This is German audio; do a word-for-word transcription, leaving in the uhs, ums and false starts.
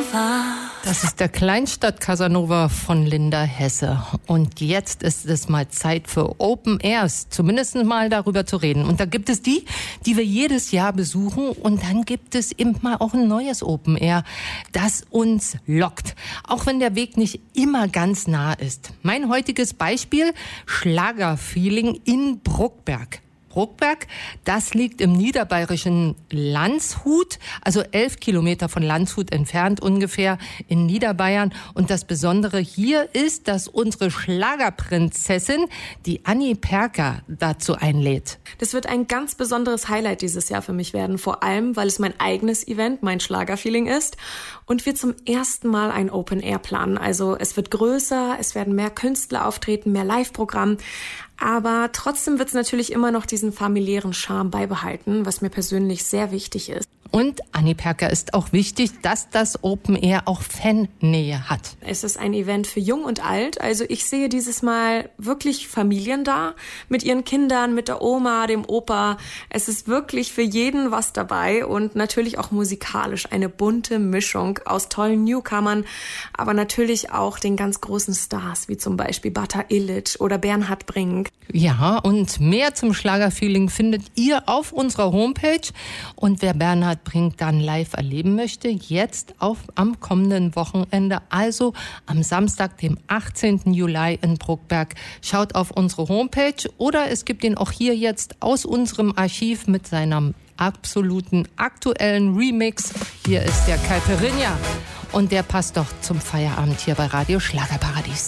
Das ist der Kleinstadt Casanova von Linda Hesse. Und jetzt ist es mal Zeit für Open Airs, zumindest mal darüber zu reden. Und da gibt es die, die wir jedes Jahr besuchen. Und dann gibt es eben mal auch ein neues Open Air, das uns lockt. Auch wenn der Weg nicht immer ganz nah ist. Mein heutiges Beispiel, Schlagerfeeling in Bruckberg. Bruckberg, das liegt im niederbayerischen Landshut, also elf Kilometer von Landshut entfernt ungefähr in Niederbayern. Und das Besondere hier ist, dass unsere Schlagerprinzessin, die Anni Perker, dazu einlädt. Das wird ein ganz besonderes Highlight dieses Jahr für mich werden, vor allem, weil es mein eigenes Event, mein Schlagerfeeling ist und wir zum ersten Mal ein Open Air planen. Also es wird größer, es werden mehr Künstler auftreten, mehr Live-Programm. Aber trotzdem wird es natürlich immer noch diesen familiären Charme beibehalten, was mir persönlich sehr wichtig ist. Und Anni Perker ist auch wichtig, dass das Open Air auch Fannähe hat. Es ist ein Event für Jung und Alt. Also ich sehe dieses Mal wirklich Familien da, mit ihren Kindern, mit der Oma, dem Opa. Es ist wirklich für jeden was dabei und natürlich auch musikalisch eine bunte Mischung aus tollen Newcomern, aber natürlich auch den ganz großen Stars, wie zum Beispiel Bata Illich oder Bernhard Brink. Ja, und mehr zum Schlagerfeeling findet ihr auf unserer Homepage. Und wer Bernhard Brink dann live erleben möchte, jetzt auf am kommenden Wochenende, also am Samstag, dem achtzehnten Juli in Bruckberg. Schaut auf unsere Homepage oder es gibt ihn auch hier jetzt aus unserem Archiv mit seinem absoluten aktuellen Remix. Hier ist der Caipirinha und der passt doch zum Feierabend hier bei Radio Schlagerparadies.